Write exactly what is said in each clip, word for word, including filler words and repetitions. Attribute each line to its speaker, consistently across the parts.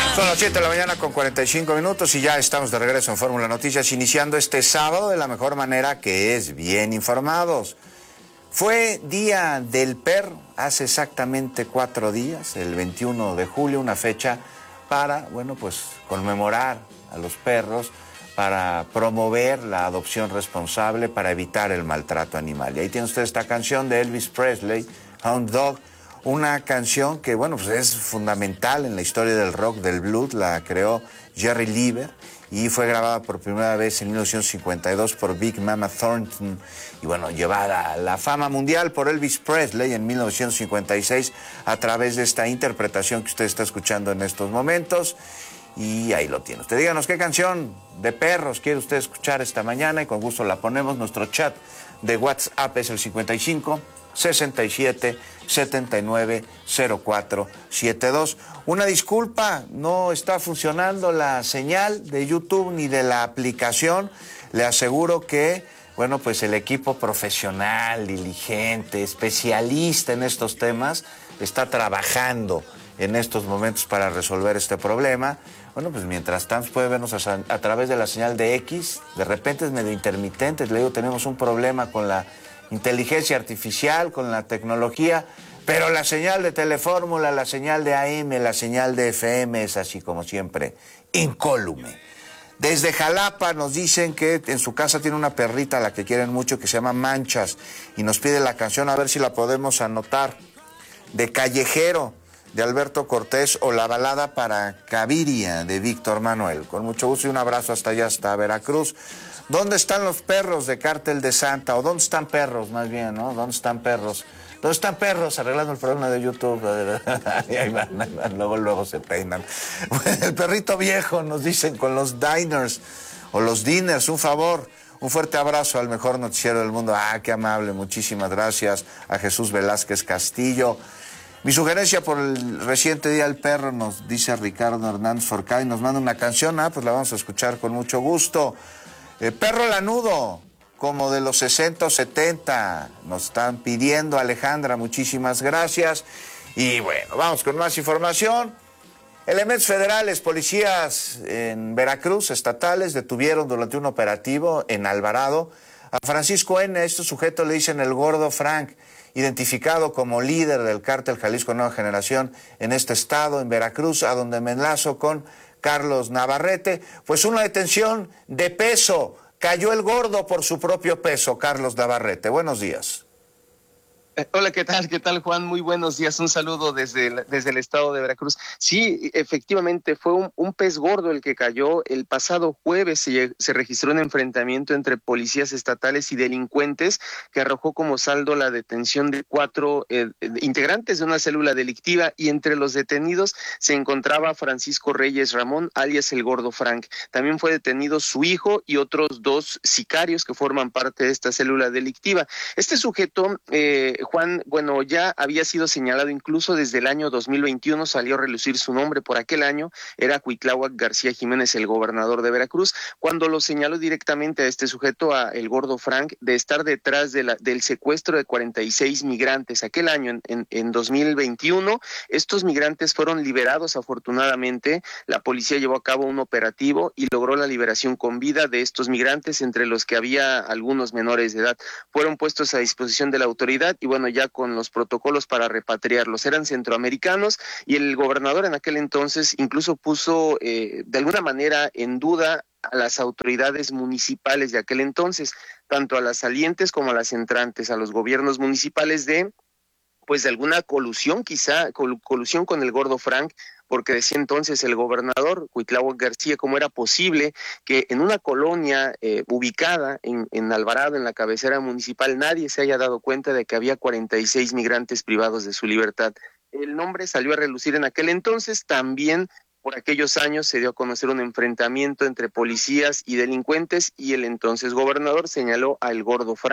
Speaker 1: Son las siete de la mañana con cuarenta y cinco minutos y ya estamos de regreso en Fórmula Noticias, iniciando este sábado de la mejor manera, que es bien informados. Fue Día del Perro hace exactamente cuatro días, el veintiuno de julio, una fecha para, bueno, pues conmemorar a los perros, para promover la adopción responsable, para evitar el maltrato animal. Y ahí tiene usted esta canción de Elvis Presley, Hound Dog, una canción que, bueno, pues es fundamental en la historia del rock, del blues. La creó Jerry Leiber y fue grabada por primera vez en mil novecientos cincuenta y dos por Big Mama Thornton y, bueno, llevada a la fama mundial por Elvis Presley en mil novecientos cincuenta y seis a través de esta interpretación que usted está escuchando en estos momentos. Y ahí lo tiene usted. Díganos qué canción de perros quiere usted escuchar esta mañana y con gusto la ponemos. Nuestro chat de WhatsApp es el cincuenta y cinco, sesenta y siete, setenta y nueve, cero cuatro setenta y dos. Una disculpa, no está funcionando la señal de YouTube ni de la aplicación. Le aseguro que, bueno, pues el equipo profesional, diligente, especialista en estos temas, está trabajando en estos momentos para resolver este problema. Bueno, pues mientras tanto puede vernos a, a través de la señal de X. De repente es medio intermitente. Le digo, tenemos un problema con la inteligencia artificial, con la tecnología, pero la señal de Telefórmula, la señal de A M, la señal de F M es así como siempre, incólume. Desde Jalapa nos dicen que en su casa tiene una perrita a la que quieren mucho, que se llama Manchas, y nos pide la canción, a ver si la podemos anotar, de Callejero, de Alberto Cortés, o la balada para Caviria, de Víctor Manuel. Con mucho gusto y un abrazo hasta allá, hasta Veracruz. ¿Dónde están los perros de Cártel de Santa? O ¿dónde están perros, más bien, no? ¿Dónde están perros? ¿Dónde están perros? Arreglando el problema de YouTube. Ahí van, ahí van, luego, luego se peinan. El perrito viejo, nos dicen, con los diners, o los diners, un favor. Un fuerte abrazo al mejor noticiero del mundo. Ah, qué amable, muchísimas gracias. A Jesús Velázquez Castillo. Mi sugerencia por el reciente Día del Perro, nos dice Ricardo Hernández Forcada, y nos manda una canción. Ah, pues la vamos a escuchar con mucho gusto. Eh, Perro Lanudo, como de los sesenta o setenta, nos están pidiendo. Alejandra, muchísimas gracias. Y bueno, vamos con más información. Elementos federales, policías en Veracruz, estatales, detuvieron durante un operativo en Alvarado a Francisco N. A este sujeto le dicen el Gordo Frank, identificado como líder del cártel Jalisco Nueva Generación en este estado, en Veracruz, a donde me enlazo con Carlos Navarrete. Pues una detención de peso. Cayó el gordo por su propio peso. Carlos Navarrete, buenos días.
Speaker 2: Hola, ¿qué tal? ¿Qué tal, Juan? Muy buenos días. Un saludo desde el, desde el estado de Veracruz. Sí, efectivamente, fue un, un pez gordo el que cayó. El pasado jueves se, se registró un enfrentamiento entre policías estatales y delincuentes que arrojó como saldo la detención de cuatro eh, integrantes de una célula delictiva, y entre los detenidos se encontraba Francisco Reyes Ramón, alias el Gordo Frank. También fue detenido su hijo y otros dos sicarios que forman parte de esta célula delictiva. Este sujeto, eh, Juan, bueno, ya había sido señalado incluso desde el año dos mil veintiuno, salió a relucir su nombre por aquel año, era Cuitláhuac García Jiménez, el gobernador de Veracruz, cuando lo señaló directamente a este sujeto, a el Gordo Frank, de estar detrás de la, del secuestro de cuarenta y seis migrantes. Aquel año, en, en, en dos mil veintiuno, estos migrantes fueron liberados afortunadamente. La policía llevó a cabo un operativo y logró la liberación con vida de estos migrantes, entre los que había algunos menores de edad. Fueron puestos a disposición de la autoridad y bueno, ya con los protocolos para repatriarlos. Eran centroamericanos y el gobernador en aquel entonces incluso puso eh, de alguna manera en duda a las autoridades municipales de aquel entonces, tanto a las salientes como a las entrantes, a los gobiernos municipales, de pues de alguna colusión, quizá col- colusión con el Gordo Frank, porque decía entonces el gobernador Cuitláhuac García cómo era posible que en una colonia eh, ubicada en, en Alvarado, en la cabecera municipal, nadie se haya dado cuenta de que había cuarenta y seis migrantes privados de su libertad. El nombre salió a relucir en aquel entonces. También por aquellos años se dio a conocer un enfrentamiento entre policías y delincuentes, y el entonces gobernador señaló al Gordo Frank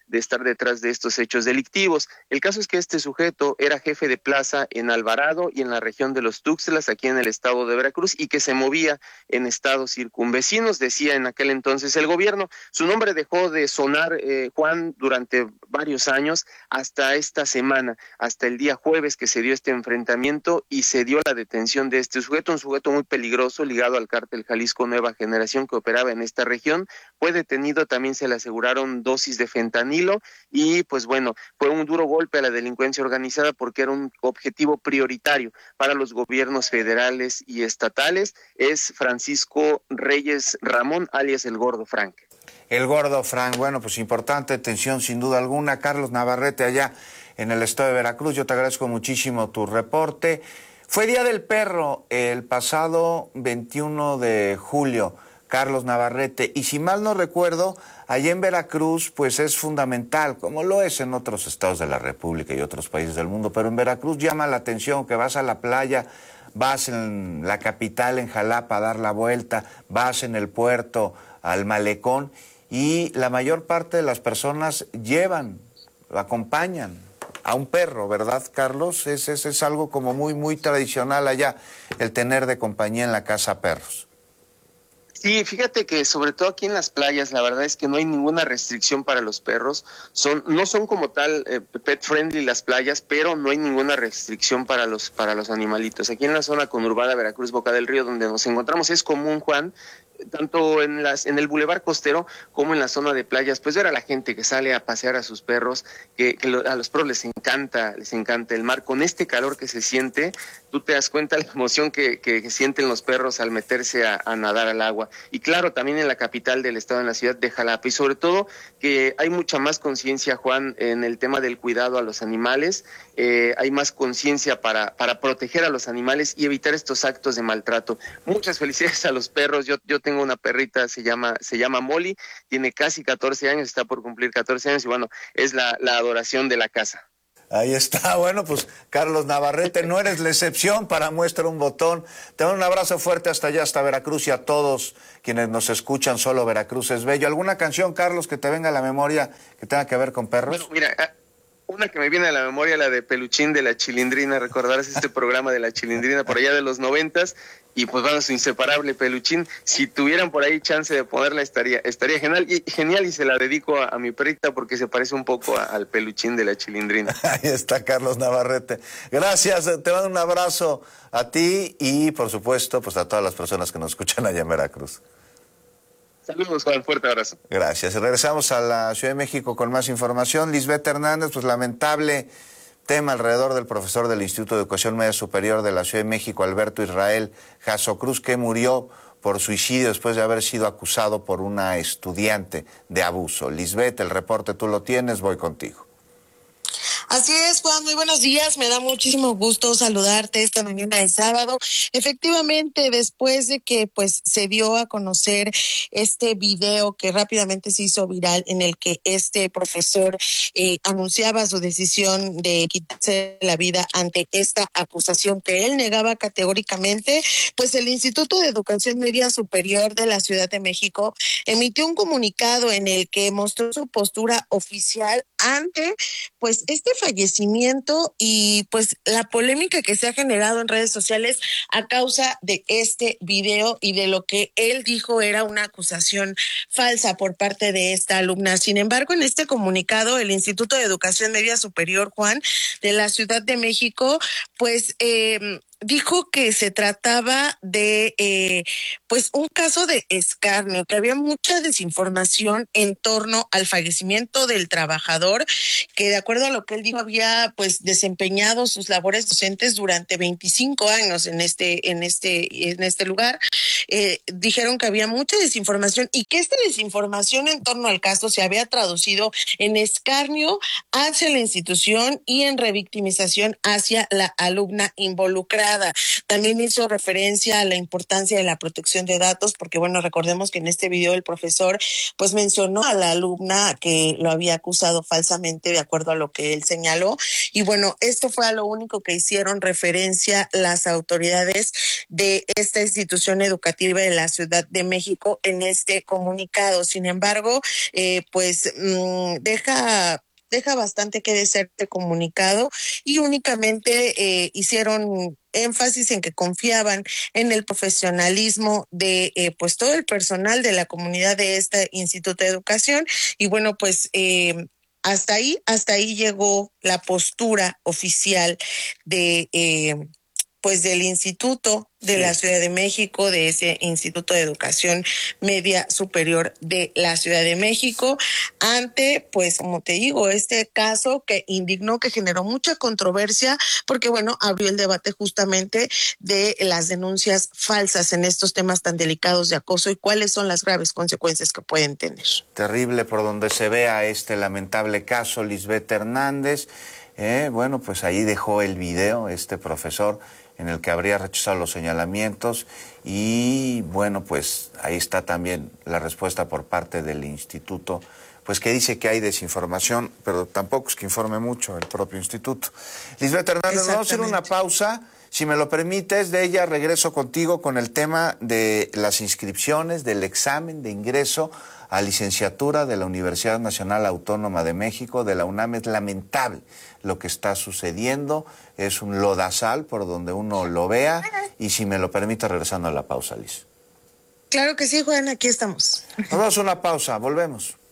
Speaker 2: de estar detrás de estos hechos delictivos. El caso es que este sujeto era jefe de plaza en Alvarado y en la región de los Tuxtlas, aquí en el estado de Veracruz, y que se movía en estados circunvecinos, decía en aquel entonces el gobierno. Su nombre dejó de sonar, eh, Juan, durante varios años, hasta esta semana, hasta el día jueves que se dio este enfrentamiento y se dio la detención de este sujeto, un sujeto muy peligroso ligado al cártel Jalisco Nueva Generación que operaba en esta región. Fue detenido, también se le aseguraron dosis de fentanilo y pues bueno, fue un duro golpe a la delincuencia organizada porque era un objetivo prioritario para los gobiernos federales y estatales. Es Francisco Reyes Ramón, alias El Gordo Frank.
Speaker 1: El Gordo Frank, bueno, pues importante detención sin duda alguna. Carlos Navarrete allá en el estado de Veracruz, yo te agradezco muchísimo tu reporte. Fue Día del Perro el pasado veintiuno de julio, Carlos Navarrete, y si mal no recuerdo, allá en Veracruz pues es fundamental, como lo es en otros estados de la República y otros países del mundo, pero en Veracruz llama la atención que vas a la playa, vas en la capital, en Jalapa, a dar la vuelta, vas en el puerto, al malecón, y la mayor parte de las personas llevan, lo acompañan a un perro, ¿verdad, Carlos? Es, es, es algo como muy, muy tradicional allá, el tener de compañía en la casa perros.
Speaker 2: Sí, fíjate que sobre todo aquí en las playas, la verdad es que no hay ninguna restricción para los perros. Son, no son como tal eh, pet friendly las playas, pero no hay ninguna restricción para los, para los animalitos. Aquí en la zona conurbada Veracruz, Boca del Río, donde nos encontramos, es común, Juan, tanto en las en el bulevar costero como en la zona de playas, pues ver a la gente que sale a pasear a sus perros, que, que lo, a los perros les encanta, les encanta el mar, con este calor que se siente, tú te das cuenta la emoción que, que, que sienten los perros al meterse a, a nadar al agua. Y claro, también en la capital del estado, en la ciudad de Jalapa, y sobre todo que hay mucha más conciencia, Juan, en el tema del cuidado a los animales, eh, hay más conciencia para, para proteger a los animales y evitar estos actos de maltrato. Muchas felicidades a los perros. Yo, yo tengo una perrita, se llama, se llama Molly, tiene casi catorce años, está por cumplir catorce años y bueno, es la, la adoración de la casa.
Speaker 1: Ahí está, bueno, pues Carlos Navarrete, no eres la excepción para muestra un botón. Te mando un abrazo fuerte hasta allá, hasta Veracruz, y a todos quienes nos escuchan, solo Veracruz es bello. ¿Alguna canción, Carlos, que te venga a la memoria que tenga que ver con perros?
Speaker 2: Bueno, mira, una que me viene a la memoria, la de Peluchín de la Chilindrina. Recordarás este programa de la Chilindrina por allá de los noventas, y pues bueno, su inseparable Peluchín. Si tuvieran por ahí chance de ponerla, estaría estaría genial y, genial, y se la dedico a, a mi perrita porque se parece un poco a, al Peluchín de la Chilindrina.
Speaker 1: Ahí está Carlos Navarrete. Gracias, te mando un abrazo a ti y por supuesto pues a todas las personas que nos escuchan allá en Veracruz.
Speaker 2: Saludos, Juan, fuerte abrazo.
Speaker 1: Gracias. Regresamos a la Ciudad de México con más información. Lisbeth Hernández, pues lamentable tema alrededor del profesor del Instituto de Educación Media Superior de la Ciudad de México, Alberto Israel Jasso Cruz, que murió por suicidio después de haber sido acusado por una estudiante de abuso. Lisbeth, el reporte tú lo tienes, voy contigo.
Speaker 3: Así es, Juan, muy buenos días, me da muchísimo gusto saludarte esta mañana de sábado. Efectivamente, después de que pues se dio a conocer este video que rápidamente se hizo viral, en el que este profesor eh, anunciaba su decisión de quitarse la vida ante esta acusación que él negaba categóricamente, pues el Instituto de Educación Media Superior de la Ciudad de México emitió un comunicado en el que mostró su postura oficial ante pues este fallecimiento y pues la polémica que se ha generado en redes sociales a causa de este video y de lo que él dijo era una acusación falsa por parte de esta alumna. Sin embargo, en este comunicado, el Instituto de Educación Media Superior, Juan, de la Ciudad de México, pues eh, dijo que se trataba de eh, pues un caso de escarnio, que había mucha desinformación en torno al fallecimiento del trabajador, que de acuerdo a lo que él dijo había pues desempeñado sus labores docentes durante veinticinco años en este en este en este lugar. Eh, dijeron que había mucha desinformación y que esta desinformación en torno al caso se había traducido en escarnio hacia la institución y en revictimización hacia la alumna involucrada. confiada. También hizo referencia a la importancia de la protección de datos, porque bueno, recordemos que en este video el profesor pues mencionó a la alumna que lo había acusado falsamente de acuerdo a lo que él señaló. Y bueno, esto fue a lo único que hicieron referencia las autoridades de esta institución educativa de la Ciudad de México en este comunicado. Sin embargo, eh, pues mmm, deja... deja bastante que desear este comunicado y únicamente eh, hicieron énfasis en que confiaban en el profesionalismo de eh, pues todo el personal de la comunidad de este Instituto de Educación. Y bueno, pues eh, hasta ahí, hasta ahí llegó la postura oficial de eh, pues del Instituto de sí. la Ciudad de México, de ese Instituto de Educación Media Superior de la Ciudad de México, ante, pues, como te digo, este caso que indignó, que generó mucha controversia, porque, bueno, abrió el debate justamente de las denuncias falsas en estos temas tan delicados de acoso y cuáles son las graves consecuencias que pueden tener.
Speaker 1: Terrible por donde se vea este lamentable caso, Lisbeth Hernández. Eh, bueno, pues ahí dejó el video este profesor en el que habría rechazado los señalamientos y bueno, pues ahí está también la respuesta por parte del instituto, pues que dice que hay desinformación, pero tampoco es que informe mucho el propio instituto. Lisbeth Hernández, vamos a hacer una pausa, si me lo permites, de ella regreso contigo con el tema de las inscripciones, del examen de ingreso a licenciatura de la Universidad Nacional Autónoma de México, de la UNAM. Es lamentable lo que está sucediendo, es un lodazal por donde uno lo vea, y si me lo permite, regresando a la pausa, Liz.
Speaker 3: Claro que sí, Juan, aquí estamos.
Speaker 1: Nos vamos a una pausa, volvemos.